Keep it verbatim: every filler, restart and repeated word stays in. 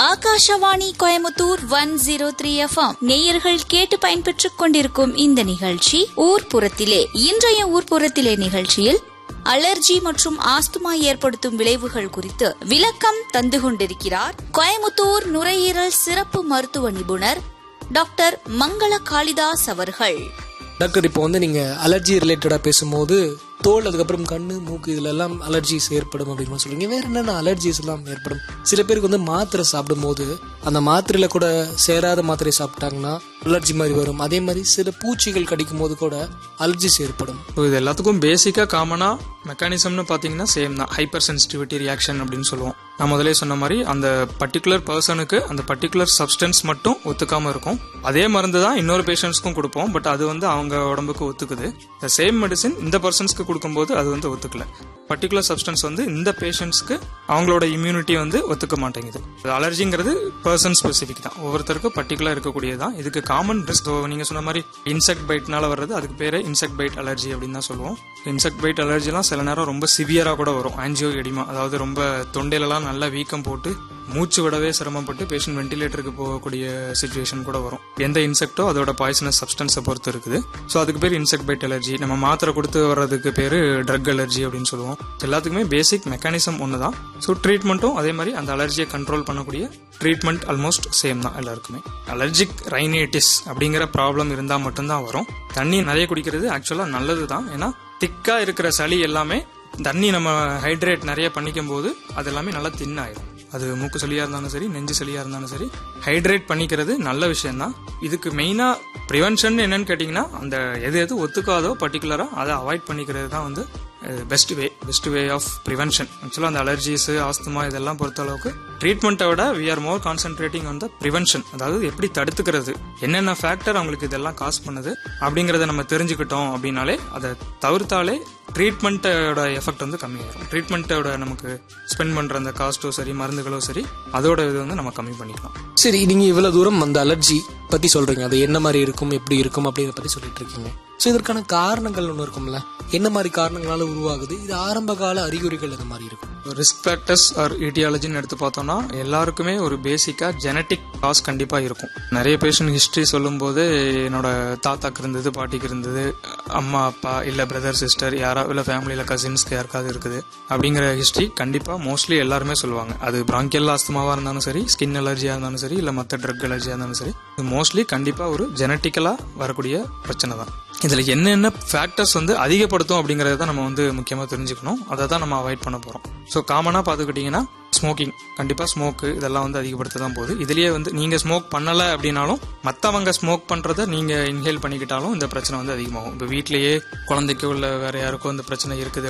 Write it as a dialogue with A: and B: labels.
A: Akashvani Coimbatore one zero three FM நேயர்கள் கேட்டு பயன்பெற்றுக் கொண்டிருக்கும் இந்த நிகழ்ச்சி ஊர்ப்புறத்திலே. இன்றைய ஊர்ப்புறத்திலே நிகழ்ச்சியில் அலர்ஜி மற்றும் ஆஸ்துமா ஏற்படுத்தும் விளைவுகள் குறித்து விளக்கம் தந்து கொண்டிருக்கிறார் கோயமுத்தூர் நுரையீரல் சிறப்பு மருத்துவ நிபுணர் டாக்டர் மங்கள காளிதாஸ் அவர்கள்.
B: டாக்டர், இப்போ வந்து நீங்க அலர்ஜி ரிலேட்டடா பேசும்போது தோல், அதுக்கப்புறம் கண்ணு, மூக்கு, இதுல எல்லாம் அலர்ஜிஸ் ஏற்படும் அப்படின்னு சொல்றீங்க. வேற என்னென்ன அலர்ஜிஸ் எல்லாம் ஏற்படும்? சில பேருக்கு வந்து மாத்திரை சாப்பிடும் போது அந்த மாத்திரையில கூட சேராத மாத்திரை சாப்பிட்டாங்கன்னா அலர்ஜி மாதிரி வரும். அதே மாதிரி சில பூச்சிகள் கடிக்கும் போது கூட அலர்ஜிஸ் ஏற்படும்.
C: இது எல்லாத்துக்கும் பேசிக்கா காமனா மெக்கானிசம்னு பாத்தீங்கன்னா சேம் தான். ஹைப்பர் சென்சிட்டிவிட்டி ரியாக்ஷன் அப்படின்னு சொல்லுவோம். நான் முதலே சொன்ன மாதிரி அந்த பர்டிகுலர் பர்சனுக்கு அந்த பர்டிகுலர் சப்ஸ்டன்ஸ் மட்டும் ஒத்துக்காம இருக்கும். அதே மருந்து தான் இன்னொரு பேஷண்ட்ஸ்க்கும் கொடுப்போம். பட் அது வந்து அவங்க உடம்புக்கு ஒத்துக்குது. இந்த சேம் மெடிசின் இந்த பர்சன்ஸ்க்கு கொடுக்கும்போது அது வந்து ஒத்துக்கல. பர்டிகுலர் சப்ஸ்டன்ஸ் வந்து இந்த பேஷண்ட்ஸ்க்கு அவங்களோட இம்யூனிட்டி வந்து ஒத்துக்க மாட்டேங்குது. அலர்ஜிங்கிறது பர்சன் ஸ்பெசிபிக் தான், ஒவ்வொருத்தருக்கும் பர்டிகுலர் இருக்கக்கூடியதான். இதுக்கு காமன் ரிஸ்க் நீங்க சொன்ன மாதிரி இன்செக்ட் பைட்னால வர்றது, அதுக்கு பேரு இன்செக்ட் பைட் அலர்ஜி அப்படின்னு தான் சொல்லுவோம். இன்செக்ட் பைட் அலர்ஜிலாம் சில நேரம் ரொம்ப சிவியரா கூட வரும். ஆன்ஜியோ எடிமா, அதாவது ரொம்ப தொண்டையிலலாம் நல்லா வீக்கம் போட்டு மூச்சு விடவே சிரமப்பட்டு பேஷண்ட் வென்டிலேட்டருக்கு போகக்கூடிய சிச்சுவேஷன் கூட வரும். எந்த இன்செக்டோ அதோட பாய்சனஸ் சப்ஸ்டன்ஸை பொறுத்து இருக்குது. ஸோ அதுக்கு பேர் இன்செக்ட் பைட் அலர்ஜி. நம்ம மாத்திரை கொடுத்து வர்றதுக்கு பேரு ட்ரக் அலர்ஜி அப்படின்னு சொல்லுவோம். எல்லாத்துக்குமே பேசிக் மெக்கானிசம் ஒன்று தான். ஸோ ட்ரீட்மெண்ட்டும் அதே மாதிரி அந்த அலர்ஜியை கண்ட்ரோல் பண்ணக்கூடிய ட்ரீட்மெண்ட் ஆல்மோஸ்ட் சேம் தான் எல்லாருக்குமே. அலர்ஜிக் ரைனைட்டிஸ் அப்படிங்கிற ப்ராப்ளம் இருந்தால் மட்டும்தான் வரும். தண்ணி நிறைய குடிக்கிறது ஆக்சுவலாக நல்லது தான். ஏன்னா திக்கா இருக்கிற சளி எல்லாமே தண்ணி நம்ம ஹைட்ரேட் நிறைய பண்ணிக்கும் போது அது எல்லாமே நல்லா தின்னாயிடும். அது மூக்கு சளியா இருந்தாலும் சரி, நெஞ்சு சளியா இருந்தாலும் சரி, ஹைட்ரேட் பண்ணிக்கிறது நல்ல விஷயம் தான். இதுக்கு மெயினா ப்ரிவென்ஷன் என்னன்னு கேட்டீங்கன்னா, அந்த எது எது ஒத்துக்காதோ பர்டிகுலரா அதை அவாய்ட் பண்ணிக்கிறது தான் வந்து best way best way of prevention. ஆக்சுவலாக அந்த அலர்ஜிஸ், ஆஸ்துமா இதெல்லாம் பொறுத்த அளவுக்கு ட்ரீட்மெண்ட்டை விட we are more concentrating on the prevention. அதாவது எப்படி தடுத்துக்கிறது, என்னென்ன ஃபேக்டர் அவங்களுக்கு இதெல்லாம் காஸ் பண்ணுது அப்படிங்கறத நம்ம தெரிஞ்சுக்கிட்டோம் அப்படின்னாலே, அதை தவிர்த்தாலே ட்ரீட்மெண்ட்டோட எஃபெக்ட் வந்து கம்மியாகும். ட்ரீட்மெண்ட்டோட நமக்கு ஸ்பெண்ட் பண்ற அந்த காஸ்ட்டோ சரி, மருந்துகளோ சரி, அதோட இது வந்து நம்ம கம்மி பண்ணிக்கலாம்.
B: சரி, நீங்க இவ்வளவு தூரம் அந்த அலர்ஜி பத்தி சொல்றீங்க, அது என்ன மாதிரி இருக்கும், எப்படி இருக்கும் அப்படிங்கிற பத்தி சொல்லிட்டு இருக்கீங்க. ஸோ இதற்கான காரணங்கள் ஒன்று இருக்கும்ல, என்ன மாதிரி காரணங்களால உருவாகுது, இது ஆரம்ப கால அறிகுறிகள் அந்த மாதிரி இருக்கும்.
C: ரிஸ்க் ஃபேக்டர்ஸ் ஆர் ஈட்டியாலஜின்னு எடுத்து பார்த்தோம்னா எல்லாருக்குமே ஒரு பேசிக்கா ஜெனட்டிக் காஸ் கண்டிப்பா இருக்கும். நிறைய பேஷண்ட் ஹிஸ்டரி சொல்லும் போது என்னோட தாத்தாக்கு இருந்தது, பாட்டிக்கு இருந்தது, அம்மா அப்பா இல்ல பிரதர் சிஸ்டர் யாரா இல்ல ஃபேமிலியில கசின்ஸ்க்கு யாருக்காவது இருக்குது அப்படிங்கிற ஹிஸ்டரி கண்டிப்பா மோஸ்ட்லி எல்லாருமே சொல்லுவாங்க. அது பிராங்கியல் ஆஸ்துமாவா இருந்தாலும் சரி, ஸ்கின் அலர்ஜியா இருந்தாலும் சரி, இல்ல மற்ற ட்ரக் அலர்ஜியா இருந்தாலும் சரி, இது மோஸ்ட்லி கண்டிப்பா ஒரு ஜெனட்டிக்கலா வரக்கூடிய பிரச்சனை தான். இதுல என்னென்ன ஃபேக்டர்ஸ் வந்து அதிகப்படுத்தும் அப்படிங்கறத தான் நம்ம வந்து முக்கியமா தெரிஞ்சுக்கணும். அதை தான் நம்ம அவாய்ட் பண்ண போறோம். ஸோ காமனா பாத்துக்கிட்டீங்கன்னா ஸ்மோக்கிங், கண்டிப்பா ஸ்மோக்கு இதெல்லாம் வந்து அதிகப்படுத்த தான் போகுது. இதுலயே வந்து நீங்க ஸ்மோக் பண்ணல அப்படின்னாலும் மத்தவங்க ஸ்மோக் பண்றதை நீங்க இன்ஹேல் பண்ணிக்கிட்டாலும் இந்த பிரச்சனை வந்து அதிகமாகும். இப்போ வீட்லயே குழந்தைக்கோ இல்ல வேற யாருக்கோ இந்த பிரச்சனை இருக்குது